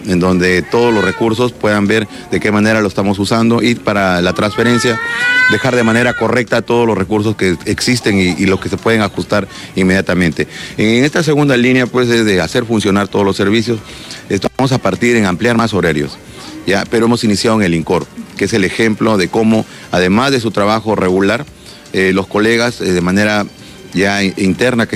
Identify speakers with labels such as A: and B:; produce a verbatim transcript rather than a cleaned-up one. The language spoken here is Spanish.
A: en donde todos los recursos puedan ver de qué manera lo estamos usando y para la transferencia dejar de manera correcta todos los recursos que existen y, y los que se pueden ajustar inmediatamente. En esta segunda línea pues es de hacer funcionar todos los servicios. Esto vamos a partir en ampliar más horarios, ya, pero hemos iniciado en el INCOR, que es el ejemplo de cómo, además de su trabajo regular, eh, los colegas eh, de manera ya interna que